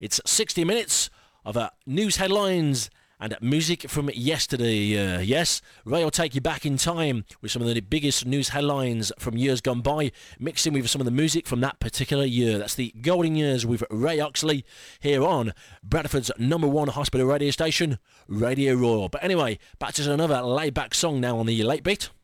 It's 60 minutes of news headlines and music from yesterday. Yes, Ray will take you back in time with some of the biggest news headlines from years gone by, mixing with some of the music from that particular year. That's the Golden Years with Ray Oxley here on Bradford's #1 hospital radio station, Radio Royal. But anyway, back to another laid-back song now on the Late Beat.